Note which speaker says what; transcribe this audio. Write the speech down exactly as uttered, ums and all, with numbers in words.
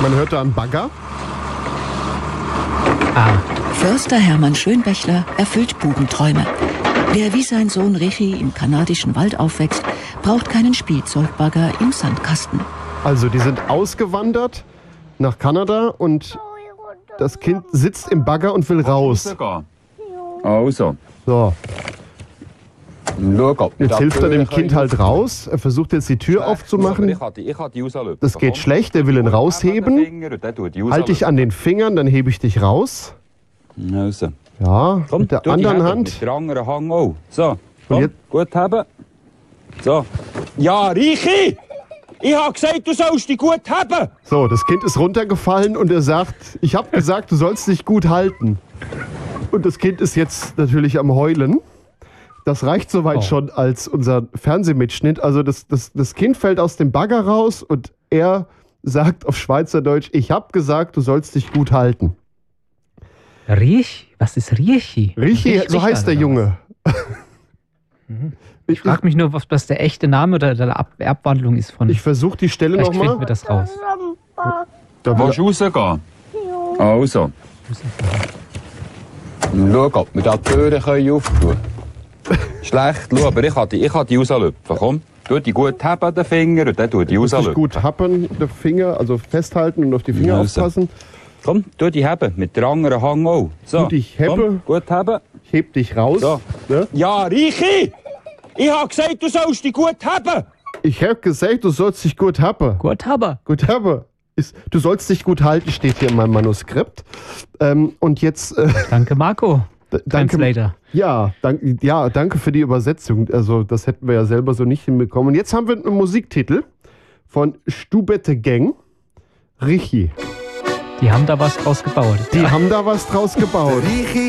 Speaker 1: Man hört da einen Bagger.
Speaker 2: Ah,
Speaker 3: Förster Hermann Schönbächler erfüllt Bubenträume. Wer wie sein Sohn Richie im kanadischen Wald aufwächst, braucht keinen Spielzeugbagger im Sandkasten.
Speaker 1: Also die sind ausgewandert nach Kanada und das Kind sitzt im Bagger und will raus.
Speaker 4: Also,
Speaker 1: So,
Speaker 4: schau,
Speaker 1: jetzt hilft er dem Kind halt raus. Er versucht jetzt die Tür aufzumachen.
Speaker 4: Ich kann die, ich kann die rauslöpfen.
Speaker 1: Das geht schlecht, er will ihn rausheben. Halt dich an den Fingern, dann hebe ich dich raus.
Speaker 4: Also.
Speaker 1: Ja,
Speaker 4: Komm,
Speaker 1: mit der
Speaker 4: tu die
Speaker 1: anderen
Speaker 4: Hände,
Speaker 1: Hand.
Speaker 4: Mit der anderen Hand auch. So, komm,
Speaker 1: jetzt-
Speaker 4: gut haben. So. Ja, Reichi! Ich hab gesagt, du sollst dich gut haben!
Speaker 1: So, das Kind ist runtergefallen und er sagt, ich habe gesagt, du sollst dich gut halten. Und das Kind ist jetzt natürlich am Heulen. Das reicht soweit
Speaker 2: Oh.
Speaker 1: schon als unser Fernsehmitschnitt. Also das, das, das Kind fällt aus dem Bagger raus und er sagt auf Schweizerdeutsch, ich habe gesagt, du sollst dich gut halten.
Speaker 2: Riech? Was ist Riechi?
Speaker 1: Richi,
Speaker 2: Riech-
Speaker 1: so heißt der
Speaker 2: Richard, oder
Speaker 1: Junge.
Speaker 2: was? Ich frage mich nur, was das der echte Name oder der Ab Abwandlung ist von.
Speaker 1: Ich versuche die Stelle
Speaker 2: Vielleicht finden wir
Speaker 1: nochmal.
Speaker 2: das raus.
Speaker 1: Da
Speaker 4: Willst
Speaker 1: will-
Speaker 4: du rausgehen? Also. Schau, ob wir da die Türen können auftun. Schlecht, schau, aber ich kann die, ich kann die rauslöpfen. Komm, tu die gut haben, den Finger, und dann tu die
Speaker 1: Muss ich
Speaker 4: rauslöpfen.
Speaker 1: gut happen, den Finger, also festhalten und auf die Finger
Speaker 4: Also.
Speaker 1: aufpassen.
Speaker 4: Komm, tu die haben, mit der anderen Hand auch. So,
Speaker 1: Gut, ich hebe.
Speaker 4: komm, gut haben.
Speaker 1: Ich heb dich raus.
Speaker 4: So.
Speaker 1: Ne?
Speaker 4: Ja, Reichi! Ich hab gesagt, du sollst dich gut haben!
Speaker 1: Ich habe gesagt, du sollst dich gut happen.
Speaker 2: Gut, aber.
Speaker 1: Gut happen. Ist, du sollst dich gut halten, steht hier in meinem Manuskript. Ähm, und jetzt... Äh,
Speaker 2: Danke, Marco.
Speaker 1: d- danke,
Speaker 2: Translator.
Speaker 1: ja, dank, ja, danke für die Übersetzung. Also das hätten wir ja selber so nicht hinbekommen. Und jetzt haben wir einen Musiktitel von Stubette Gang. Richie.
Speaker 2: Die haben da was draus gebaut.
Speaker 1: Die haben da was draus gebaut.